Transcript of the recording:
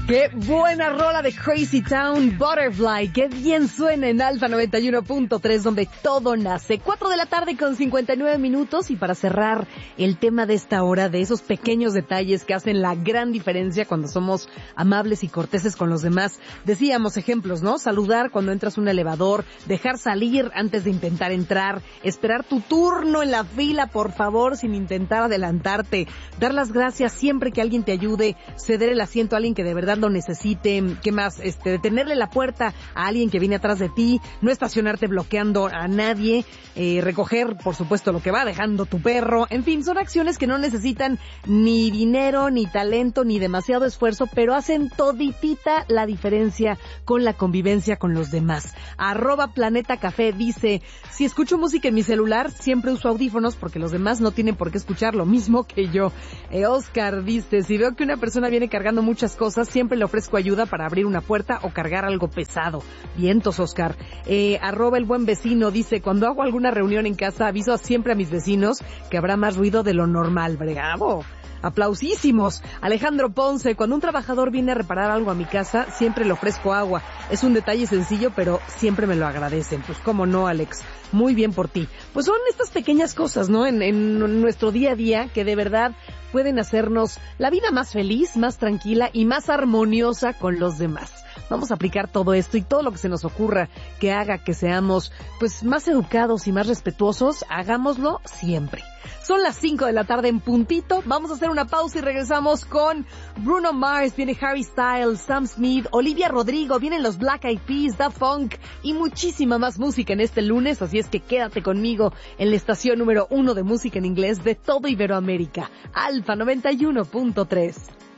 Qué buena rola de Crazy Town, Butterfly. Qué bien suena en Alfa 91.3, donde todo nace. 4 de la tarde con 59 minutos. Y para cerrar el tema de esta hora, de esos pequeños detalles que hacen la gran diferencia cuando somos amables y corteses con los demás. Decíamos ejemplos, ¿no? Saludar cuando entras a un elevador, dejar salir antes de intentar entrar, esperar tu turno en la fila, por favor, sin intentar adelantarte, dar las gracias siempre que alguien te ayude, ceder el asiento a alguien que de verdad lo necesite. ¿Qué más? Detenerle la puerta a alguien que viene atrás de ti, no estacionarte bloqueando a nadie, recoger, por supuesto, lo que va dejando tu perro. En fin, son acciones que no necesitan ni dinero, ni talento, ni demasiado esfuerzo, pero hacen toditita la diferencia con la convivencia con los demás. @Planeta Café dice: si escucho música en mi celular, siempre uso audífonos porque los demás no tienen por qué escuchar lo mismo que yo. Oscar dice: si veo que una persona viene cargando muchas cosas, siempre le ofrezco ayuda para abrir una puerta o cargar algo pesado. Vientos, Oscar. @El buen vecino dice: cuando hago alguna reunión en casa, aviso siempre a mis vecinos que habrá más ruido de lo normal. Bravo. Aplausísimos. Alejandro Ponce: cuando un trabajador viene a reparar algo a mi casa, siempre le ofrezco agua. Es un detalle sencillo, pero siempre me lo agradecen. Pues cómo no, Alex. Muy bien por ti. Pues son estas pequeñas cosas, ¿no? En nuestro día a día que de verdad pueden hacernos la vida más feliz, más tranquila y más armoniosa con los demás. Vamos a aplicar todo esto y todo lo que se nos ocurra que haga que seamos pues más educados y más respetuosos, hagámoslo siempre. Son las 5 de la tarde en puntito. Vamos a hacer una pausa y regresamos con Bruno Mars, viene Harry Styles, Sam Smith, Olivia Rodrigo, vienen los Black Eyed Peas, Da Funk y muchísima más música en este lunes, así es que quédate conmigo en la estación número 1 de música en inglés de todo Iberoamérica, Alfa 91.3.